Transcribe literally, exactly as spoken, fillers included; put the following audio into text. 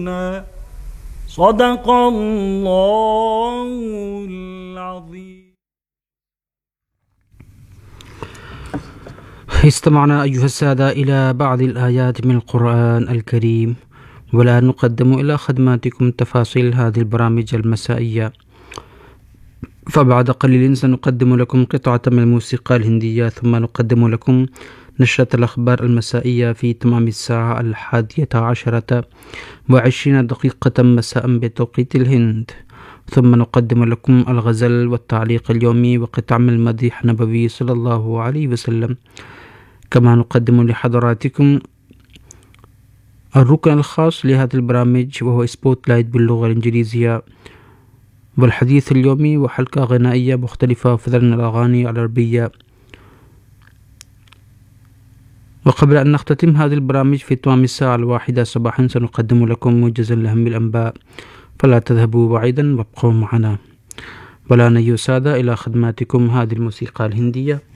صدق الله العظيم. استمعنا أيها السادة إلى بعض الآيات من القرآن الكريم، ولا نقدم إلى خدماتكم تفاصيل هذه البرامج المسائية، فبعد قليل سنقدم لكم قطعة من الموسيقى الهندية، ثم نقدم لكم نشرة الأخبار المسائية في تمام الساعة الحادية عشرة وعشرين دقيقة مساء بتوقيت الهند، ثم نقدم لكم الغزل والتعليق اليومي وقطع من المديح النبوي صلى الله عليه وسلم. كما نقدم لحضراتكم الركن الخاص لهذا البرامج وهو سبوت لايت باللغة الإنجليزية والحديث اليومي وحلقة غنائية مختلفة وفضلنا الأغاني العربية. وقبل أن نختتم هذه البرامج في تمام الساعة الواحدة صباحا سنقدم لكم موجزا لأهم الأنباء، فلا تذهبوا بعيدا وابقوا معنا. ولا نيو سادة إلى خدماتكم هذه الموسيقى الهندية.